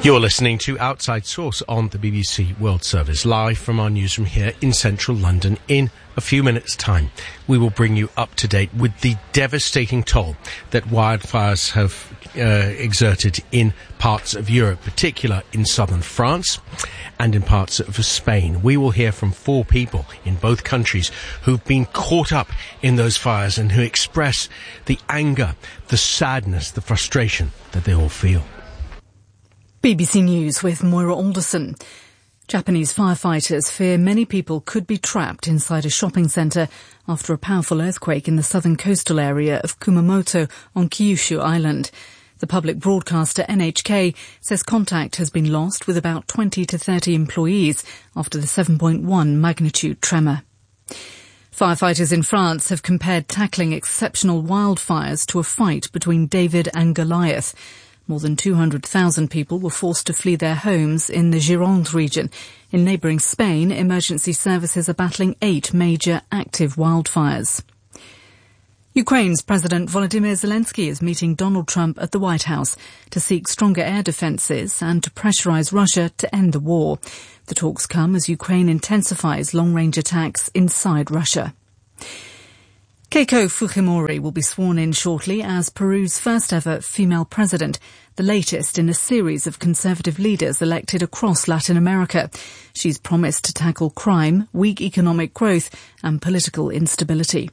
You're listening to Outside Source on the BBC World Service, live from our newsroom here in central London. In a few minutes' time, we will bring you up to date with the devastating toll that wildfires have exerted in parts of Europe, particularly in southern France and in parts of Spain. We will hear from 4 people in both countries who've been caught up in those fires and who express the anger, the sadness, the frustration that they all feel. BBC News with Moira Alderson. Japanese firefighters fear many people could be trapped inside a shopping centre after a powerful earthquake in the southern coastal area of Kumamoto on Kyushu Island. The public broadcaster NHK says contact has been lost with about 20 to 30 employees after the 7.1 magnitude tremor. Firefighters in France have compared tackling exceptional wildfires to a fight between David and Goliath. More than 200,000 people were forced to flee their homes in the Gironde region. In neighbouring Spain, emergency services are battling 8 major active wildfires. Ukraine's President Volodymyr Zelensky is meeting Donald Trump at the White House to seek stronger air defences and to pressurise Russia to end the war. The talks come as Ukraine intensifies long-range attacks inside Russia. Keiko Fujimori will be sworn in shortly as Peru's first ever female president, the latest in a series of conservative leaders elected across Latin America. She's promised to tackle crime, weak economic growth and political instability.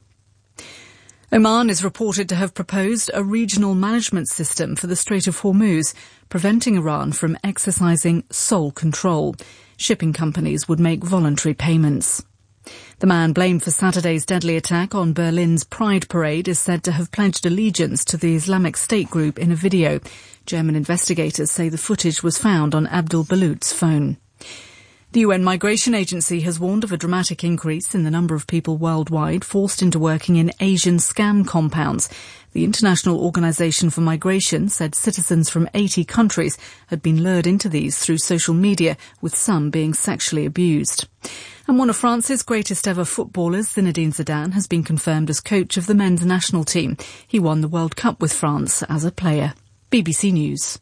Oman is reported to have proposed a regional management system for the Strait of Hormuz, preventing Iran from exercising sole control. Shipping companies would make voluntary payments. The man blamed for Saturday's deadly attack on Berlin's Pride Parade is said to have pledged allegiance to the Islamic State group in a video. German investigators say the footage was found on Abdul Balut's phone. The UN Migration Agency has warned of a dramatic increase in the number of people worldwide forced into working in Asian scam compounds. The International Organization for Migration said citizens from 80 countries had been lured into these through social media, with some being sexually abused. And one of France's greatest ever footballers, Zinedine Zidane, has been confirmed as coach of the men's national team. He won the World Cup with France as a player. BBC News.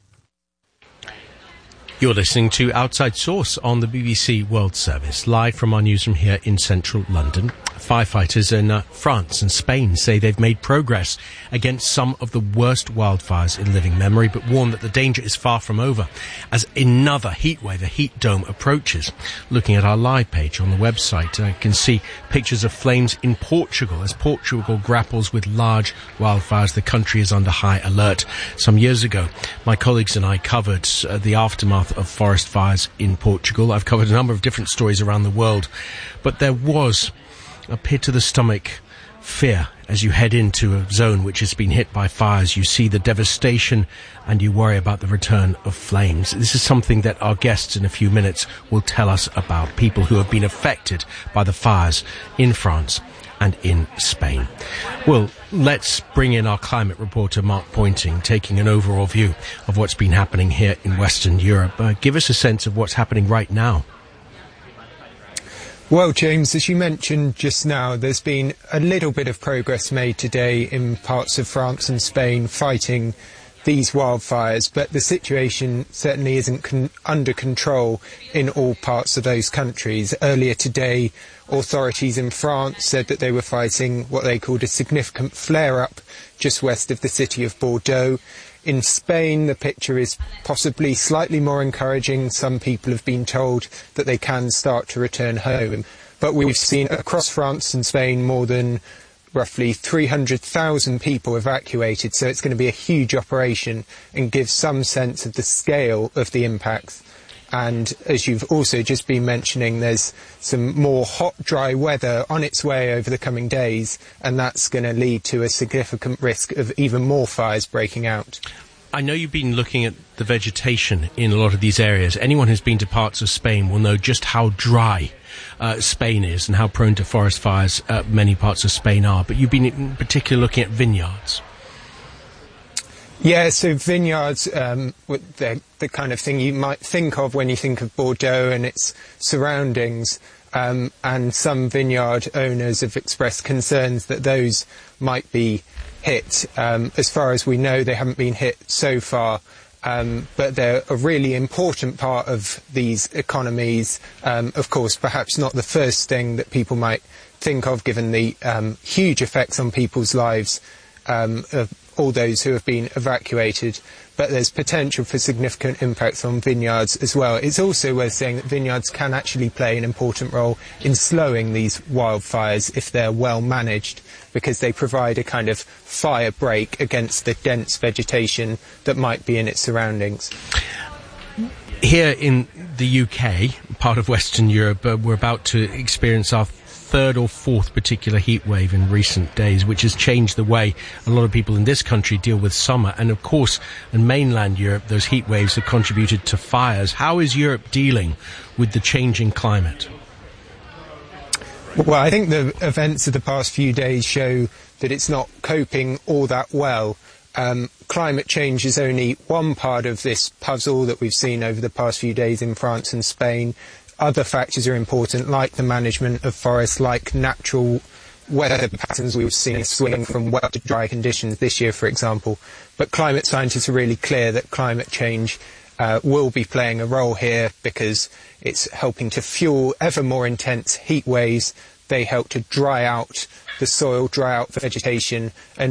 You're listening to Outside Source on the BBC World Service, live from our newsroom here in central London. Firefighters in France and Spain say they've made progress against some of the worst wildfires in living memory, but warn that the danger is far from over as another heatwave, a heat dome, approaches. Looking at our live page on the website, you can see pictures of flames in Portugal as Portugal grapples with large wildfires. The country is under high alert. Some years ago, my colleagues and I covered the aftermath of forest fires in Portugal. I've covered a number of different stories around the world, but there was a pit-to-the-stomach fear as you head into a zone which has been hit by fires. You see the devastation and you worry about the return of flames. This is something that our guests in a few minutes will tell us about, people who have been affected by the fires in France and in Spain. Well, let's bring in our climate reporter, Mark Pointing, taking an overall view of what's been happening here in Western Europe. Give us a sense of what's happening right now. Well, James, as you mentioned just now, there's been a little bit of progress made today in parts of France and Spain fighting these wildfires, but the situation certainly isn't under control in all parts of those countries. Earlier today, authorities in France said that they were fighting what they called a significant flare-up just west of the city of Bordeaux. In Spain, the picture is possibly slightly more encouraging. Some people have been told that they can start to return home. But we've seen across France and Spain more than roughly 300,000 people evacuated, so it's going to be a huge operation and give some sense of the scale of the impacts. And as you've also just been mentioning, there's some more hot, dry weather on its way over the coming days, and that's going to lead to a significant risk of even more fires breaking out. I know you've been looking at the vegetation in a lot of these areas. Anyone who's been to parts of Spain will know just how dry Spain is and how prone to forest fires many parts of Spain are. But you've been in particular looking at vineyards. Yeah, so vineyards, they're the kind of thing you might think of when you think of Bordeaux and its surroundings. And some vineyard owners have expressed concerns that those might be hit. As far as we know, they haven't been hit so far. but they're a really important part of these economies. Of course, perhaps not the first thing that people might think of, given the huge effects on people's lives of all those who have been evacuated, but there's potential for significant impacts on vineyards as well. It's also worth saying that vineyards can actually play an important role in slowing these wildfires if they're well managed, because they provide a kind of fire break against the dense vegetation that might be in its surroundings. Here in the UK, part of Western Europe, we're about to experience our third or fourth particular heat wave in recent days, which has changed the way a lot of people in this country deal with summer. And of course, in mainland Europe, those heat waves have contributed to fires. How is Europe dealing with the changing climate? Well, I think the events of the past few days show that it's not coping all that well. Climate change is only one part of this puzzle that we've seen over the past few days in France and Spain. Other factors are important, like the management of forests, like natural weather patterns. We've seen a swing from wet to dry conditions this year, for example. But climate scientists are really clear that climate change will be playing a role here, because it's helping to fuel ever more intense heat waves. They help to dry out the soil, dry out vegetation, and